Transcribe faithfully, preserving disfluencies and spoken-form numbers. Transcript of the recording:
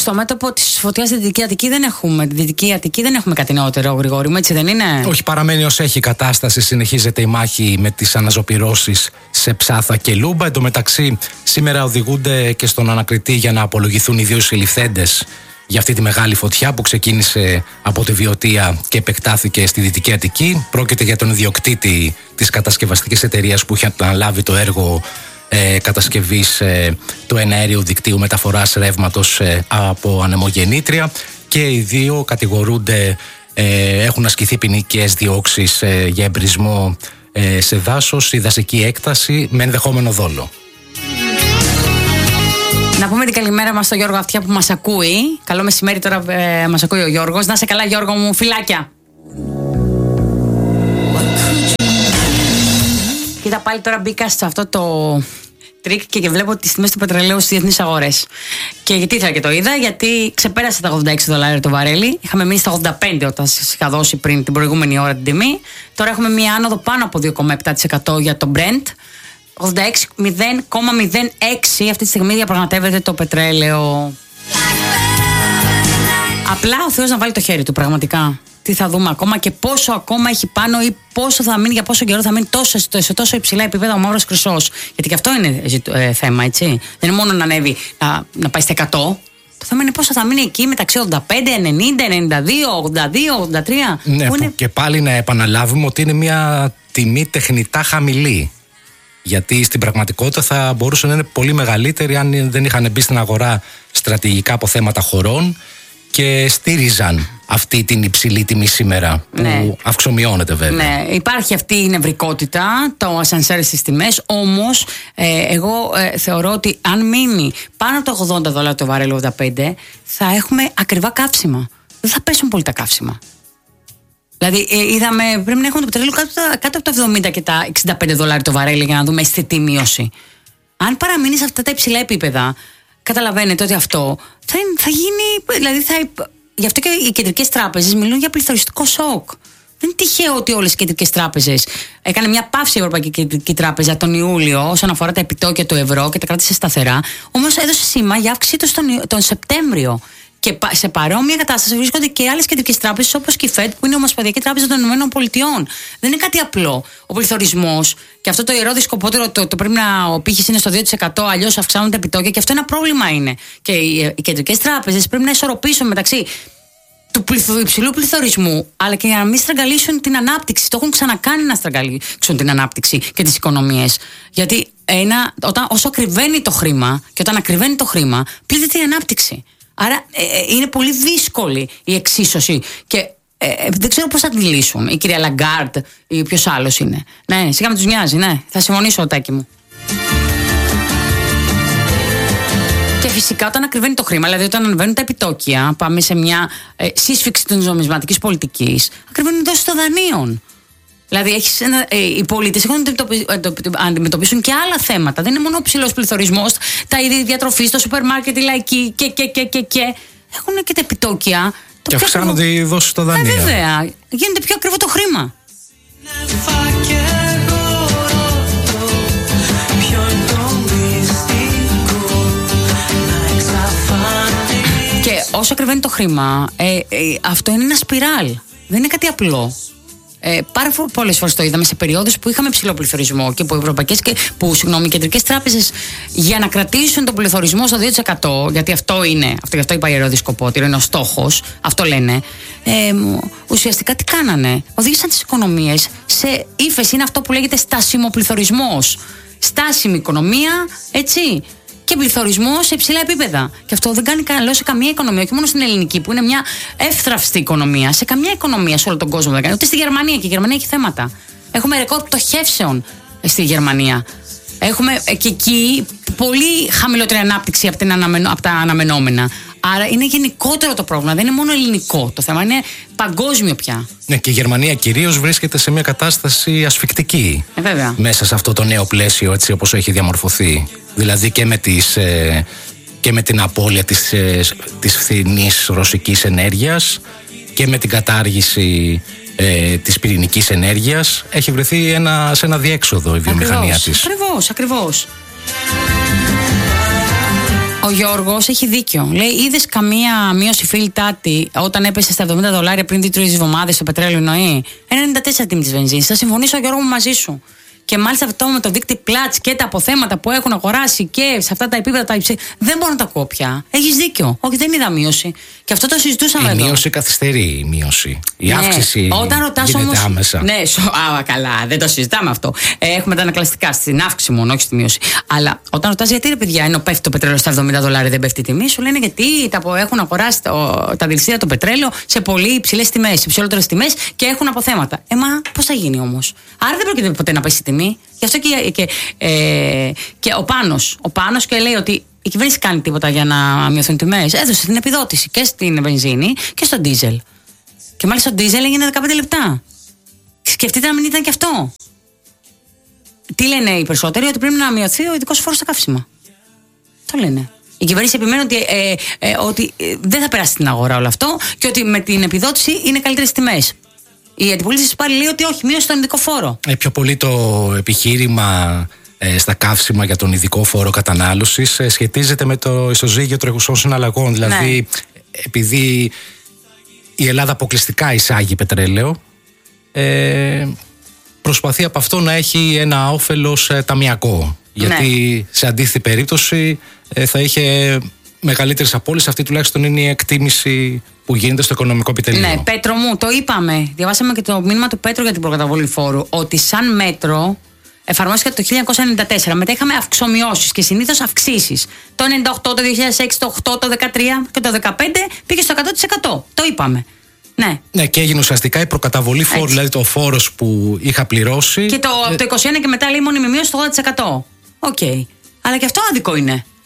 στο μέτωπο της φωτιάς στη Δυτική Αττική δεν έχουμε. Τη Δυτική Αττική δεν έχουμε κάτι νεότερο, Γρηγόρη μου, έτσι δεν είναι? Όχι, παραμένει ως έχει η κατάσταση. Συνεχίζεται η μάχη με τις αναζωπυρώσεις σε Ψάθα και Λούμπα. Εν τω μεταξύ, σήμερα οδηγούνται και στον ανακριτή για να απολογηθούν οι δύο συλληφθέντες για αυτή τη μεγάλη φωτιά που ξεκίνησε από τη Βιωτία και επεκτάθηκε στη Δυτική Αττική. Πρόκειται για τον ιδιοκτήτη της κατασκευαστικής εταιρείας που είχε αναλάβει το έργο ε, κατασκευής ε, του εναέριου δικτύου μεταφοράς ρεύματος ε, από ανεμογεννήτρια, και οι δύο κατηγορούνται, ε, έχουν ασκηθεί ποινικές διώξεις ε, για εμπρισμό ε, σε δάσος ή δασική έκταση με ενδεχόμενο δόλο. Να πούμε την καλημέρα μας στον Γιώργο Αυτιά που μας ακούει. Καλό μεσημέρι, τώρα ε, μας ακούει ο Γιώργος. Να σε καλά, Γιώργο μου, φιλάκια. Κοίτα, πάλι τώρα μπήκα σε αυτό το τρίκ και, και βλέπω τις τιμές του πετρελαίου στις διεθνείς αγορές. Και γιατί ήθελα και το είδα, γιατί ξεπέρασε τα ογδόντα έξι δολάρια το βαρέλι. Είχαμε μείνει στα ογδόντα πέντε όταν σας είχα δώσει πριν την προηγούμενη ώρα την τιμή. Τώρα έχουμε μία άνοδο πάνω από δύο κόμμα επτά τοις εκατό για το Brent. ογδόντα έξι κόμμα μηδέν έξι αυτή τη στιγμή διαπραγματεύεται το πετρέλαιο. Απλά ο Θεός να βάλει το χέρι του, πραγματικά. Τι θα δούμε ακόμα και πόσο ακόμα έχει πάνω ή πόσο θα μείνει, για πόσο καιρό θα μείνει τόσο, σε τόσο υψηλά επίπεδα ο μαύρος χρυσός. Γιατί και αυτό είναι ε, θέμα, έτσι. Δεν είναι μόνο να ανέβει, να, να πάει στα εκατό. Το θέμα είναι πόσο θα μείνει εκεί μεταξύ ογδόντα πέντε, ενενήντα, ενενήντα δύο, ογδόντα δύο, ογδόντα τρία. Ναι, που είναι... και πάλι να επαναλάβουμε ότι είναι μια τιμή τεχνητά χαμηλή. Γιατί στην πραγματικότητα θα μπορούσε να είναι πολύ μεγαλύτερη αν δεν είχαν μπει στην αγορά στρατηγικά αποθέματα χωρών και στήριζαν αυτή την υψηλή τιμή σήμερα, που ναι. αυξομειώνεται βέβαια. Ναι, υπάρχει αυτή η νευρικότητα, το ασανσέρ στις τιμές, όμως ε, εγώ ε, θεωρώ ότι αν μείνει πάνω από το ογδόντα δολάρια το βαρέλι, ογδόντα πέντε, θα έχουμε ακριβά καύσιμα. Δεν θα πέσουν πολύ τα καύσιμα. Δηλαδή, ε, είδαμε, πρέπει να έχουμε το πετρέλαιο κάτω, κάτω από τα εβδομήντα και τα εξήντα πέντε δολάρια το βαρέλι για να δούμε αισθητή μείωση. Αν παραμείνει σε αυτά τα υψηλά επίπεδα, καταλαβαίνετε ότι αυτό θα, θα γίνει. Δηλαδή, θα, γι' αυτό και οι κεντρικές τράπεζες μιλούν για πληθωριστικό σοκ. Δεν είναι τυχαίο ότι όλες οι κεντρικές τράπεζες. Έκανε μια παύση η Ευρωπαϊκή Κεντρική Τράπεζα τον Ιούλιο όσον αφορά τα επιτόκια του ευρώ και τα κράτησε σταθερά. Όμως έδωσε σήμα για αύξηση του τον, τον Σεπτέμβριο. Και σε παρόμοια κατάσταση βρίσκονται και άλλες κεντρικές τράπεζες όπως και η Fed, που είναι η Ομοσπονδιακή Τράπεζα των Ηνωμένων Πολιτειών. Δεν είναι κάτι απλό. Ο πληθωρισμός και αυτό το ιερό δισκοπότερο, το, το πρέπει να. Ο πύχης είναι στο δύο τοις εκατό, αλλιώς αυξάνονται επιτόκια, και αυτό ένα πρόβλημα είναι. Και οι, οι κεντρικές τράπεζες πρέπει να ισορροπήσουν μεταξύ του πληθω, υψηλού πληθωρισμού, αλλά και για να μην στραγγαλίσουν την ανάπτυξη. Το έχουν ξανακάνει να στραγγαλίσουν την ανάπτυξη και τις οικονομίες. Γιατί ένα, όταν, όσο ακριβένει το χρήμα, και όταν ακριβένει το χρήμα, πλήττεται η ανάπτυξη. Άρα ε, ε, είναι πολύ δύσκολη η εξίσωση και ε, ε, δεν ξέρω πώς θα τη λύσουν. Η κυρία Λαγκάρντ ή ποιος άλλος είναι. Ναι, σιγά με τους νοιάζει, ναι. Θα συμφωνήσω, Τάκη μου. Και φυσικά όταν ακριβένει το χρήμα, δηλαδή όταν ανεβαίνουν τα επιτόκια, πάμε σε μια ε, σύσφυξη της νομισματικής πολιτικής, ακριβένουν οι δόσεις των δανείων. Δηλαδή έχεις ένα, ε, οι πολίτες έχουν να αντιμετωπίσουν και άλλα θέματα. Δεν είναι μόνο ο ψηλός πληθωρισμός, τα είδη διατροφής, το σούπερ μάρκετ, η λαϊκή και, και, και, και, και. Έχουν και τα επιτόκια. Και αυξάνονται οι δόσεις των δανείων. Ε, βέβαια. Γίνεται πιο ακριβό το χρήμα. Και όσο ακριβένει το χρήμα, ε, ε, αυτό είναι ένα σπιράλ. Δεν είναι κάτι απλό. Ε, πάρα πολλές φορές το είδαμε σε περιόδους που είχαμε ψηλό πληθωρισμό και που οι ευρωπαϊκές και που, συγγνώμη, οι κεντρικές τράπεζες για να κρατήσουν τον πληθωρισμό στο δύο τοις εκατό, γιατί αυτό είναι, αυτό, γι' αυτό είπα ιερόδισκοπότηρο, είναι ο στόχος, αυτό λένε, ε, ουσιαστικά τι κάνανε? Οδήγησαν τις οικονομίες σε ύφεση, είναι αυτό που λέγεται στάσιμο πληθωρισμός. Στάσιμη οικονομία, έτσι. Και πληθωρισμό σε υψηλά επίπεδα. Και αυτό δεν κάνει καλό σε καμία οικονομία, όχι μόνο στην ελληνική, που είναι μια εύθραυστη οικονομία. Σε καμία οικονομία σε όλο τον κόσμο δεν κάνει. Ούτε στη Γερμανία, και η Γερμανία έχει θέματα. Έχουμε ρεκόρ πτωχεύσεων στη Γερμανία. Έχουμε και εκεί πολύ χαμηλότερη ανάπτυξη από, την αναμενο, από τα αναμενόμενα. Άρα είναι γενικότερο το πρόβλημα. Δεν είναι μόνο ελληνικό το θέμα, είναι παγκόσμιο πια. Ναι, και η Γερμανία κυρίως βρίσκεται σε μια κατάσταση ασφικτική. Ε, βέβαια. Μέσα σε αυτό το νέο πλαίσιο, έτσι όπως έχει διαμορφωθεί. Δηλαδή και με, τις, ε, και με την απώλεια της, ε, της φθηνής ρωσικής ενέργειας και με την κατάργηση ε, της πυρηνικής ενέργειας, έχει βρεθεί ένα, σε ένα διέξοδο η βιομηχανία ακριβώς, της. Ακριβώς, ακριβώς. Ο Γιώργος έχει δίκιο. Λέει: είδες καμία μείωση, φίλη Τάτη, όταν έπεσε στα εβδομήντα δολάρια πριν δύο-τρεις εβδομάδες το πετρέλαιο εννοεί? ενενήντα τέσσερα τιμή της βενζίνης. Θα συμφωνήσω, Γιώργο μου, μαζί σου. Και μάλιστα αυτό με το δίκτυο Πλάτς και τα αποθέματα που έχουν αγοράσει και σε αυτά τα επίπεδα τα υψηλά. Δεν μπορώ να τα ακούω πια. Έχεις δίκιο. Όχι, δεν είδα μείωση. Και αυτό το συζητούσαμε η εδώ. Η μείωση καθυστερεί η μείωση. Η ναι, αύξηση. Όταν ρωτάς όμως. Άμεσα. Ναι, σο... α, καλά, δεν το συζητάμε αυτό. Ε, έχουμε τα ανακλαστικά στην αύξηση μόνο, όχι στη μείωση. Αλλά όταν ρωτάς γιατί ρε παιδιά, ενώ πέφτει το πετρέλαιο στα εβδομήντα δολάρια, δεν πέφτει η τιμή, σου λένε γιατί τα έχουν αγοράσει το, τα δηληστήρια το πετρέλαιο σε πολύ υψηλές τιμές, σε υψηλότερες τιμές και έχουν αποθέματα. Ε, μα πώς θα γίνει όμως? Άρα δεν πρόκειται ποτέ να πέσει η τιμή. Γι' αυτό και, και, ε, και ο Πάνος, ο Πάνος και λέει ότι η κυβέρνηση κάνει τίποτα για να μειωθούν τιμές. Έδωσε την επιδότηση και στην βενζίνη και στο ντίζελ. Και μάλιστα το ντίζελ έγινε δεκαπέντε λεπτά. Σκεφτείτε να μην ήταν και αυτό. Τι λένε οι περισσότεροι? Ότι πρέπει να μειωθεί ο ειδικός φόρος στα καύσιμα. Το λένε. Η κυβέρνηση επιμένει ότι, ε, ε, ότι δεν θα περάσει στην αγορά όλο αυτό και ότι με την επιδότηση είναι καλύτερες τιμές. Η αντιπολίτευση πάλι λέει ότι όχι, μείωσε τον ειδικό φόρο. Ε, πιο πολύ το επιχείρημα ε, στα καύσιμα για τον ειδικό φόρο κατανάλωσης ε, σχετίζεται με το ισοζύγιο τρεχουσών συναλλαγών. Δηλαδή, ναι. επειδή η Ελλάδα αποκλειστικά εισάγει πετρέλαιο, ε, προσπαθεί από αυτό να έχει ένα όφελος ε, ταμιακό. Γιατί ναι. σε αντίθετη περίπτωση ε, θα είχε μεγαλύτερες απώλειες. Αυτή τουλάχιστον είναι η εκτίμηση που γίνεται στο οικονομικό επιτελείο. Ναι, Πέτρο μου, το είπαμε. Διαβάσαμε και το μήνυμα του Πέτρου για την προκαταβολή φόρου. Ότι σαν μέτρο εφαρμόστηκε το χίλια εννιακόσια ενενήντα τέσσερα. Μετά είχαμε αυξομοιώσεις και συνήθως αυξήσεις. Το ενενήντα οκτώ, το δύο χιλιάδες έξι, το οκτώ, το δεκατρία και το δεκαπέντε πήγε στο εκατό τοις εκατό. Το είπαμε. Ναι. Ναι, και έγινε ουσιαστικά η προκαταβολή φόρου, έτσι. Δηλαδή το φόρος που είχα πληρώσει. Και το, ε... το είκοσι ένα και μετά λέει μόνιμη μείωση στο ογδόντα τοις εκατό. Οκ. Okay. Αλλά και αυτό άδικο είναι.